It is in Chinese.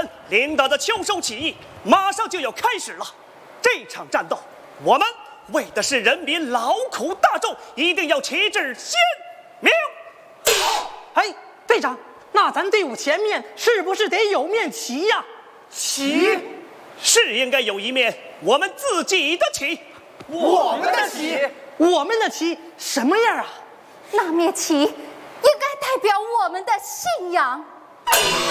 臣领导的秋收起义马上就要开始了。这场战斗，我们为的是人民劳苦大众，一定要旗帜鲜明。 哎，队长，那咱队伍前面是不是得有面旗呀？ 旗是应该有一面我们自己的旗。 我们的旗， 我们的旗什么样啊？ 那面旗应该代表我们的信仰。